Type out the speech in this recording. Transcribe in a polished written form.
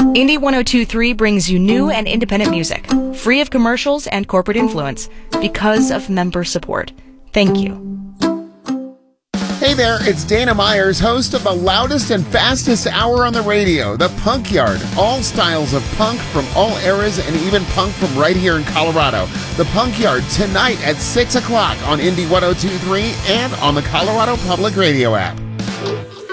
Indie 1023 brings you new and independent music, free of commercials and corporate influence, because of member support. Thank you. Hey there, it's Dana Myers, host of the loudest and fastest hour on the radio, The Punk Yard. All styles of punk from all eras and even punk from right here in Colorado. The Punk Yard tonight at 6 o'clock on Indie 1023 and on the Colorado Public Radio app.